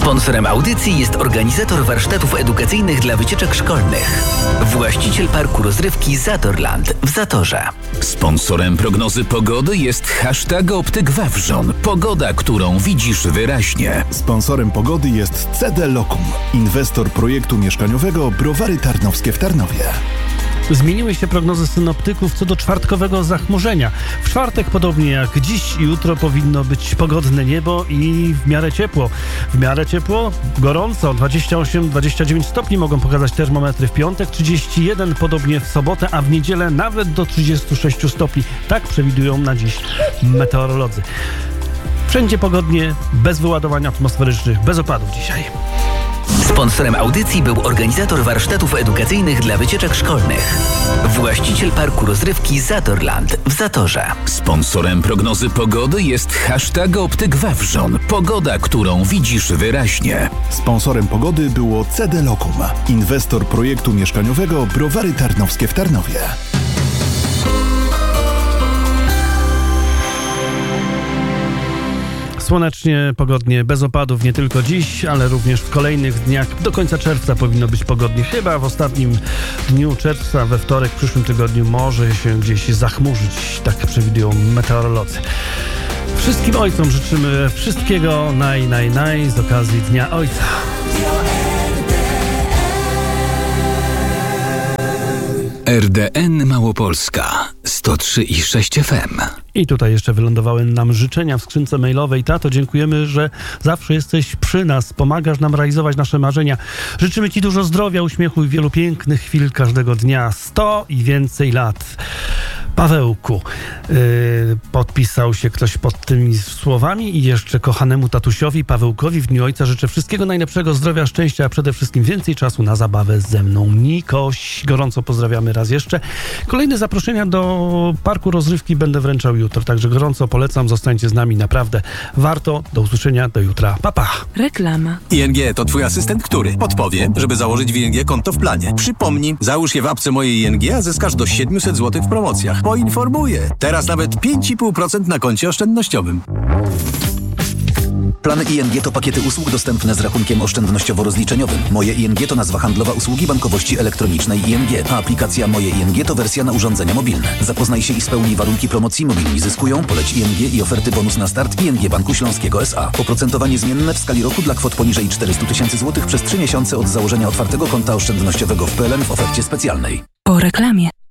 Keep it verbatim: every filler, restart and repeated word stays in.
Sponsorem audycji jest organizator warsztatów edukacyjnych dla wycieczek szkolnych. Właściciel parku rozrywki Zatorland w Zatorze. Sponsorem prognozy pogody jest hashtag Optyk Wawrzon. Pogoda, którą widzisz wyraźnie. Sponsorem pogody jest C D Lokum, inwestor projektu mieszkaniowego Browary Tarnowskie w Tarnowie. Zmieniły się prognozy synoptyków co do czwartkowego zachmurzenia. W czwartek, podobnie jak dziś i jutro, powinno być pogodne niebo i w miarę ciepło. W miarę ciepło, gorąco, dwadzieścia osiem dwadzieścia dziewięć stopni mogą pokazać termometry w piątek, trzydzieści jeden podobnie w sobotę, a w niedzielę nawet do trzydziestu sześciu stopni. Tak przewidują na dziś meteorolodzy. Wszędzie pogodnie, bez wyładowań atmosferycznych, bez opadów dzisiaj. Sponsorem audycji był organizator warsztatów edukacyjnych dla wycieczek szkolnych. Właściciel parku rozrywki Zatorland w Zatorze. Sponsorem prognozy pogody jest hashtag Optyk Wawrzon. Pogoda, którą widzisz wyraźnie. Sponsorem pogody było C D Lokum, inwestor projektu mieszkaniowego Browary Tarnowskie w Tarnowie. Słonecznie, pogodnie, bez opadów nie tylko dziś, ale również w kolejnych dniach. Do końca czerwca powinno być pogodnie. Chyba w ostatnim dniu czerwca, we wtorek, w przyszłym tygodniu może się gdzieś zachmurzyć. Tak przewidują meteorolodzy. Wszystkim ojcom życzymy wszystkiego naj, naj, naj z okazji Dnia Ojca. R D N Małopolska sto trzy i sześć F M. I tutaj jeszcze wylądowały nam życzenia w skrzynce mailowej. Tato, dziękujemy, że zawsze jesteś przy nas, pomagasz nam realizować nasze marzenia. Życzymy Ci dużo zdrowia, uśmiechu i wielu pięknych chwil każdego dnia. Sto i więcej lat. Pawełku, yy, podpisał się ktoś pod tymi słowami i jeszcze kochanemu tatusiowi Pawełkowi w Dniu Ojca życzę wszystkiego najlepszego, zdrowia, szczęścia, a przede wszystkim więcej czasu na zabawę ze mną. Nikoś, gorąco pozdrawiamy raz jeszcze. Kolejne zaproszenia do parku rozrywki będę wręczał jutro, także gorąco polecam, zostańcie z nami, naprawdę warto. Do usłyszenia, do jutra, pa pa. Reklama. I N G to twój asystent, który podpowie, żeby założyć w I N G konto w planie. Przypomnij, załóż je w apce mojej I N G, a zyskasz do siedemset złotych w promocjach. Poinformuję. Teraz nawet pięć i pół procent na koncie oszczędnościowym. Plany I N G to pakiety usług dostępne z rachunkiem oszczędnościowo-rozliczeniowym. Moje I N G to nazwa handlowa usługi bankowości elektronicznej I N G, a aplikacja Moje I N G to wersja na urządzenia mobilne. Zapoznaj się i spełnij warunki promocji Mobilni Zyskują, poleć I N G i oferty bonus na start I N G Banku Śląskiego S A. Oprocentowanie zmienne w skali roku dla kwot poniżej czterysta tysięcy złotych przez trzy miesiące od założenia otwartego konta oszczędnościowego w P L N w ofercie specjalnej. Po reklamie.